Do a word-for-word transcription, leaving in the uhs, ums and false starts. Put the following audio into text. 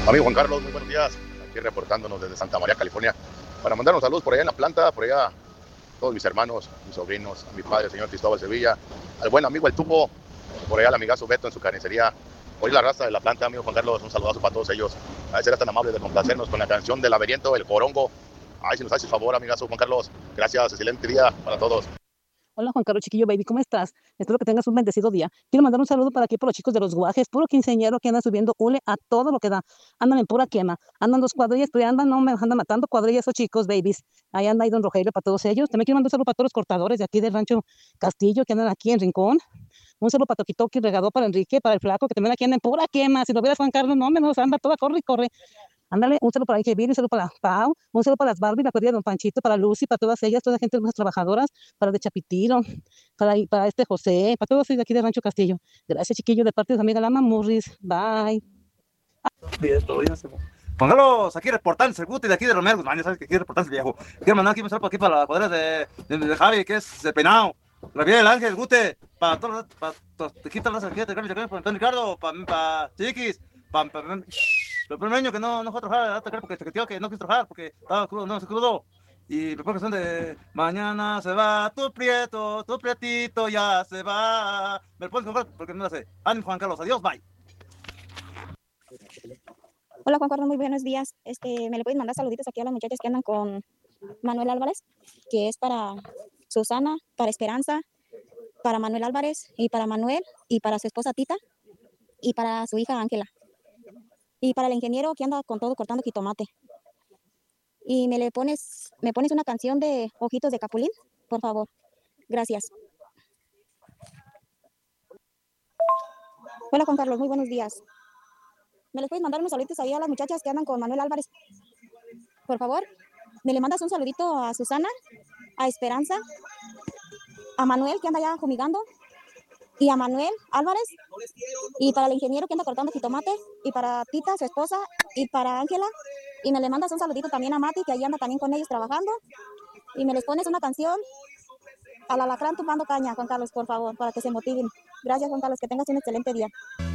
Amigo Juan Carlos, muy buenos días. Aquí reportándonos desde Santa María, California, para mandar un saludo por allá en la planta, por allá a todos mis hermanos, mis sobrinos, a mi padre, el señor Cristóbal Sevilla, al buen amigo El Tupo, por allá al amigazo Beto en su carnicería. Hoy la raza de la planta, amigo Juan Carlos, un saludazo para todos ellos. A ver si eres tan amable de complacernos con la canción del laberinto, el corongo. Ay, si nos haces favor, amigazo Juan Carlos. Gracias, excelente día para todos. Hola Juan Carlos Chiquillo Baby, ¿cómo estás? Espero que tengas un bendecido día. Quiero mandar un saludo para aquí por los chicos de los guajes, puro quinceañero que andan subiendo hule a todo lo que da. Andan en pura quema, andan dos cuadrillas, pero ya andan, no me andan matando cuadrillas esos chicos, babies. Ahí anda ahí don Rogelio para todos ellos. También quiero mandar un saludo para todos los cortadores de aquí del rancho Castillo que andan aquí en Rincón. Un saludo para Toquitoqui, regador para Enrique, para el flaco que también aquí anda en pura quema. Si lo vieras Juan Carlos, no menos anda toda, corre y corre. Ándale, un saludo para Ike Viri, un saludo para Pau, un saludo para las Barbie, la cuadrilla de Don Panchito, para Lucy, para todas ellas, toda la gente más trabajadoras, para de Chapitiro, para, para este José, para todos ellos de aquí de Rancho Castillo. Gracias, chiquillo, de parte de su amiga Lama Morris. Bye. Juan Carlos, aquí reportándose el Guti de aquí de Romero Guzmán, ya sabes que aquí reportándose el viejo. Quiero mandar aquí un saludo por aquí para la cuadra de, de, de Javi, que es el Penao. La vida del Ángel, Gute, para todos, para todos, te quitan las aquí, te cambian, para Antonio Ricardo, para, para Chiquis, para, para, el primeño que no, no fue a trabajar, porque se quedó que no quiso trabajar, porque estaba crudo, no, se crudo. Y después que son de mañana se va tu prieto, tu prietito ya se va. Me lo puedes comprar porque no lo sé. Ánimo, Juan Carlos, adiós, bye. Hola Juan Carlos, muy buenos días. Este, ¿me le pueden mandar saluditos aquí a las muchachas que andan con Manuel Álvarez? Que es para Susana, para Esperanza, para Manuel Álvarez y para Manuel y para su esposa Tita y para su hija Ángela. Y para el ingeniero que anda con todo cortando jitomate. Y me le pones, me pones una canción de Ojitos de Capulín, por favor. Gracias. Hola Juan Carlos, muy buenos días. ¿Me les puedes mandar unos saluditos ahí a las muchachas que andan con Manuel Álvarez? Por favor. ¿Me le mandas un saludito a Susana, a Esperanza, a Manuel que anda ya fumigando, y a Manuel Álvarez, y para el ingeniero que anda cortando jitomate, y para Tita, su esposa, y para Ángela, y me le mandas un saludito también a Mati, que ahí anda también con ellos trabajando, y me les pones una canción al alacrán tumbando caña, Juan Carlos, por favor, para que se motiven. Gracias, Juan Carlos, que tengas un excelente día.